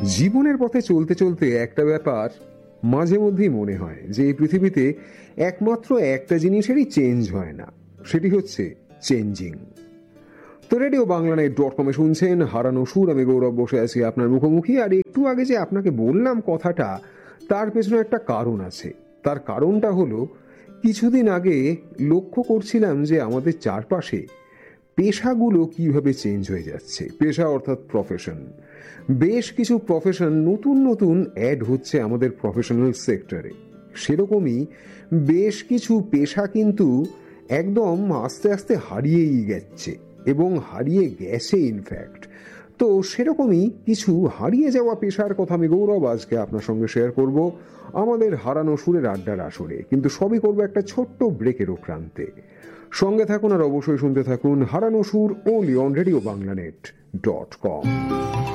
জীবনের পথে চলতে চলতে একটা ব্যাপার মাঝে মধ্যেই মনে হয় যে এই পৃথিবীতে একমাত্র একটা জিনিসেরই চেঞ্জ হয় না, সেটি হচ্ছে চেঞ্জিং। তো রেডিও বাংলানেট.কমে শুনছেন হারানো সুর। আমি গৌরব বসে আছি আপনার মুখোমুখি। আর একটু আগে যে আপনাকে বললাম কথাটা, তার পেছনে একটা কারণ আছে। তার কারণটা হলো, কিছুদিন আগে লক্ষ্য করছিলাম যে আমাদের চারপাশে পেশাগুলো কিভাবে চেঞ্জ হয়ে যাচ্ছে। পেশা অর্থাৎ প্রফেশন। বেশ কিছু প্রফেশন নতুন নতুন অ্যাড হচ্ছে আমাদের প্রফেশনাল সেক্টরে। সেরকমই বেশ কিছু পেশা কিন্তু একদম আস্তে আস্তে হারিয়েই যাচ্ছে, এবং হারিয়ে গেছে ইনফ্যাক্ট। তো সেরকমই কিছু হারিয়ে যাওয়া পেশার কথা আমি গৌরব আজকে আপনার সঙ্গে শেয়ার করব আমাদের হারানো সুরের আড্ডার আসরে। কিন্তু সবই করবো একটা ছোট্ট ব্রেকের প্রান্তে। সঙ্গে থাকুন আর অবশ্যই শুনতে থাকুন হারানো সুর, only on রেডিও বাংলানেট.কম।